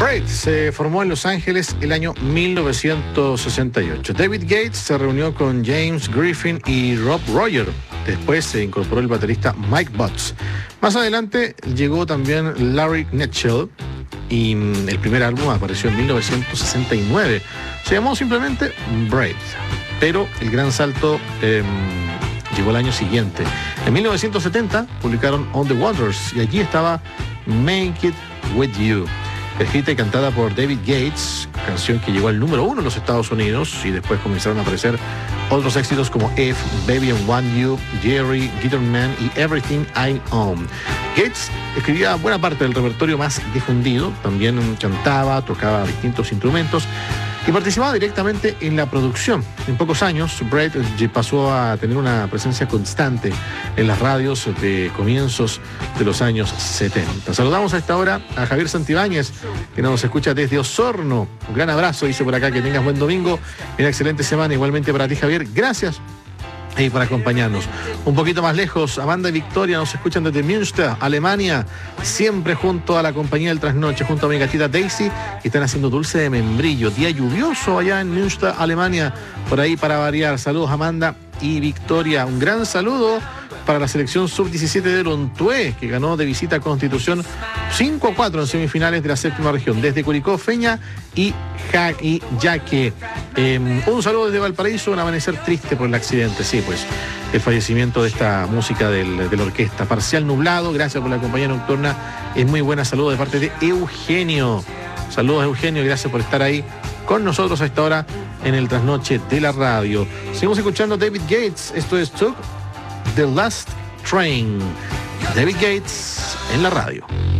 Braid se formó en Los Ángeles el año 1968. David Gates se reunió con James Griffin y Rob Roger. Después se incorporó el baterista Mike Butts. Más adelante llegó también Larry Knetschel y el primer álbum apareció en 1969. Se llamó simplemente Braid, pero el gran salto llegó el año siguiente. En 1970 publicaron On the Waters y allí estaba Make It With You, escrita y cantada por David Gates, canción que llegó al número 1 en los Estados Unidos, y después comenzaron a aparecer otros éxitos como If, Baby I Want You, Jerry, Guitar Man y Everything I Own. Gates escribía buena parte del repertorio más difundido, también cantaba, tocaba distintos instrumentos y participaba directamente en la producción. En pocos años, Braid pasó a tener una presencia constante en las radios de comienzos de los años 70. Saludamos a esta hora a Javier Santibáñez, que nos escucha desde Osorno. Un gran abrazo, dice por acá, que tengas buen domingo y una excelente semana. Igualmente para ti, Javier. Gracias por acompañarnos. Un poquito más lejos, Amanda y Victoria nos escuchan desde Münster, Alemania, siempre junto a la compañía del trasnoche, junto a mi gatita Daisy, y están haciendo dulce de membrillo. Día lluvioso allá en Münster, Alemania, por ahí para variar. Saludos, Amanda y Victoria. Un gran saludo para la selección sub-17 de Lontué, que ganó de visita a Constitución 5-4 en semifinales de la séptima región, desde Curicó, Feña y Yaque. Un saludo desde Valparaíso, un amanecer triste por el accidente, sí, pues, el fallecimiento de esta música de la orquesta. Parcial nublado, gracias por la compañía nocturna, es muy buena. Saludos de parte de Eugenio. Saludos, Eugenio, gracias por estar ahí con nosotros a esta hora en el trasnoche de la radio. Seguimos escuchando David Gates, esto es Took The Last Train. David Gates en la radio.